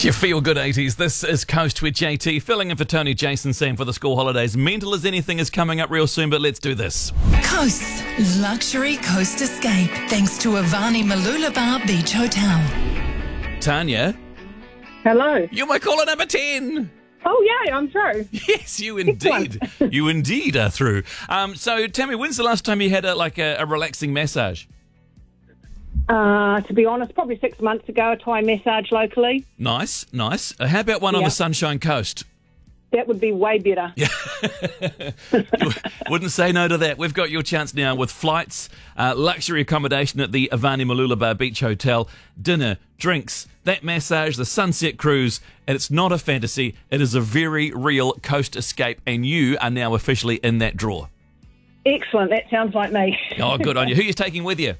It's your feel-good 80s. This is Coast with JT, filling in for Tony, Jason, Sam for the school holidays. Mental as Anything is coming up real soon, but let's do this. Coast's luxury coast escape, thanks to Avani Malulabar Beach Hotel. Tanya, Hello. you're my caller number 10. Oh, yay, I'm through. Yes, you indeed. You indeed are through. So tell me, when's the last time you had a relaxing massage? To be honest, probably 6 months ago, a Thai massage locally. Nice. How about one on Yeah. the Sunshine Coast? That would be way better. Wouldn't say no to that. We've got your chance now with flights, luxury accommodation at the Avani Malulabar Beach Hotel, dinner, drinks, that massage, the sunset cruise, and it's not a fantasy. It is a very real coast escape, and you are now officially in that draw. Excellent. That sounds like me. Oh, good on you. Who are you taking with you?